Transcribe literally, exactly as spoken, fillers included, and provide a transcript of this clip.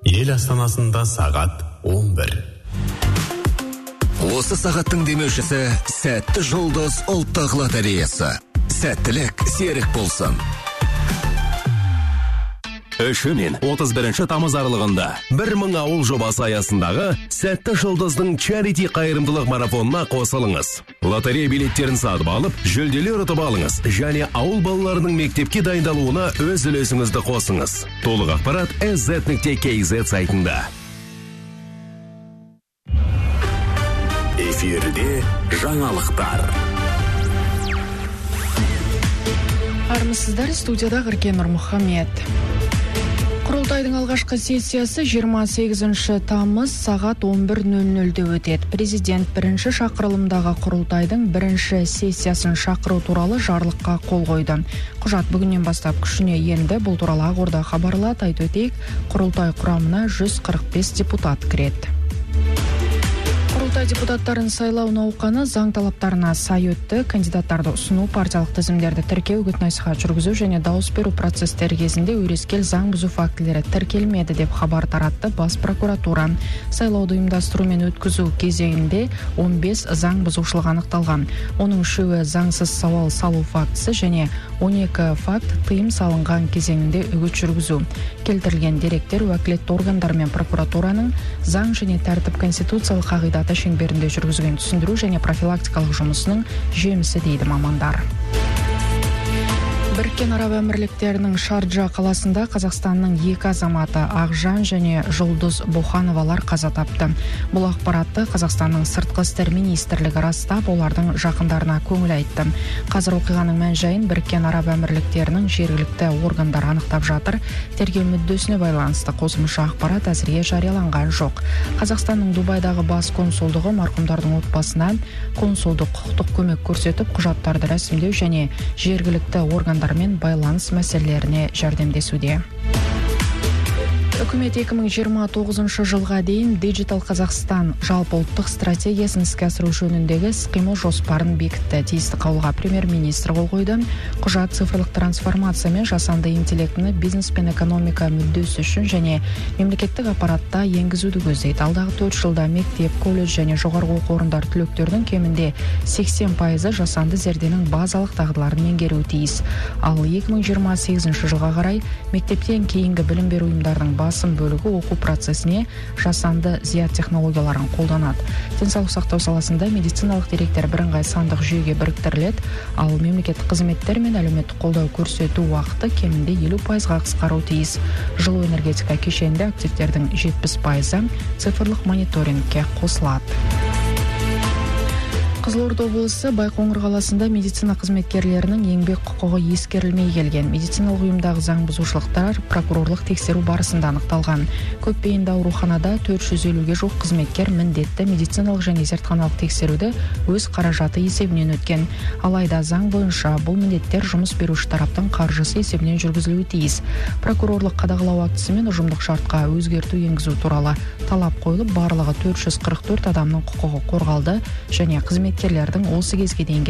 Ел астанасында сағат он бір. Осы сағаттың демеушісі Сәтті жұлдыз ұлттық лотереясы. Сәттілік серік болсын. Үші мен отыз бірінші тамыз аралығында бір мың ауыл жобасы аясындағы Сәтті жұлдыздың чарити қайырымдылық марафонына қосылыңыз. Лотерея билеттерін сатып алып, жүлделер ұтып алыңыз және ауыл балаларының мектепке дайындалуына өз үлесіңізді қосыңыз. Толық ақпарат эс зет нүкте кей зет сайтында. Эфирде жаңалықтар. Армысыздар, студияда Ғыркен Нұрмұхамед. Құрылтайдың алғашқы сессиясы жиырма сегізінші тамыз сағат он бір нөл нөлде өтеді. Президент бірінші шақырылымдағы құрылтайдың бірінші сессиясын шақыру туралы жарлыққа қол қойды. Құжат бүгіннен бастап күшіне енді. Бұл туралы Ақорда хабарлады. Айтып өтейік, құрылтай құрамына жүз қырық бес депутат кіреді. Құрылтай депутаттарын сайлау науқаны заң талаптарына сай өтті. Кандидаттарды ұсыну, партиялық тізімдерді тіркеу, үгіт-насихат жүргізу және дауыс беру процестері кезінде өрескел заң бұзу фактілері тіркелмеді деп хабар таратты бас прокуратура. Сайлауды ұйымдастыру мен өткізу кезеңінде он бес заң бұзушылық анықталған. Оның үшеуі заңсыз сауал салу фактісі және он екі факт тыйым салынған кезеңінде үгіт жүргізу. Келтірілген деректер уәкілетті органдар мен прокуратураның заң және тәртіп конституциялық қағидаты шеңберінде жүргізген түсіндіру және профилактикалық жұмысының жемісі дейді мамандар. Біріккен Араб Әмірліктерінің Шарджа қаласында Қазақстанның екі азаматы Ақжан және Жұлдыз Бохановалар қаза тапты. Бұл ақпаратты Қазақстанның сыртқы істер министрлігі растап, олардың жақындарына көңіл айтты. Қазір оқиғаның мән-жайын Біріккен Араб Әмірліктерінің жергілікті органдар анықтап жатыр. Тергеу мүддесіне байланысты қосымша ақпарат әзірге жарияланған жоқ. Қазақстанның Дубайдағы бас консулдығы марқұмдардың отбасына консулдық құқықтық көмек көрсетіп, құжаттарды рәсімдеу және жергілікті органдар мен байланыс мәселелеріне жәрдемдесуде. Үкімет екі мың жиырма тоғызыншы жылға дейін Digital Қазақстан жалпы ұлттық стратегиясын іске асыру жөніндегі іс-қимыл жоспарын бекітті. Тиісті қаулыға премьер-министр қол қойды. Құжат цифрлық трансформация мен жасанды интеллектіні бизнес пен экономика мүддесі үшін және мемлекеттік аппаратта енгізуді көздейді. Алдағы төрт жылда мектеп, колледж және жоғарғы оқу орындары түлектерінің кемінде сексен пайызы жасанды зерденің базалық дағдыларын меңгеруі тиіс. Ал екі мың жиырма сегізінші жылға қарай мектептен кейінгі білім беру ұйымдарының басым бөлігі оқу процесіне жасанды зият технологияларын қолданады. Денсаулық сақтау саласында медициналық деректер бірыңғай сандық жүйеге біріктіріледі, ал мемлекеттік қызметтер мен әлеуметтік қолдау көрсету уақыты кемінде елу пайызға қысқаруы тиіс. Жылу энергетика кешенінде активтердің жетпіс пайызы цифрлық мониторингке қосылады. Қызылорда облысы Байқоңыр қаласында медицина қызметкерлерінің еңбек құқығы ескерілмей келген. Медициналық ұйымдағы заң бұзушылықтар прокурорлық тексеру барысында анықталған. Көпбейінді ауруханада төрт жүз елуге жуық қызметкер міндетті медициналық және зертханалық тексеруді өз қаражаты есебінен өткен. Алайда заң бойынша бұл міндеттер жұмыс беруші тараптың қаржысы есебінен жүргізілуі тиіс. Прокурорлық қадағалау актісі мен ұжымдық шартқа өзгерту енгізу туралы талап қойылып, барлығы төрт жүз қырық төрт адамның құқығы қорғалды және қызметкерлердің осы кезге дейінгі